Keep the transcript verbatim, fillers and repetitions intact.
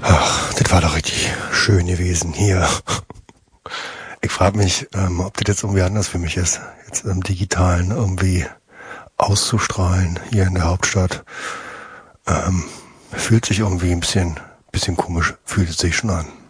Ach, das war doch richtig schön gewesen hier. Ich frage mich, ähm, ob das jetzt irgendwie anders für mich ist, jetzt im Digitalen irgendwie auszustrahlen hier in der Hauptstadt. Ähm, fühlt sich irgendwie ein bisschen, bisschen komisch, fühlt es sich schon an.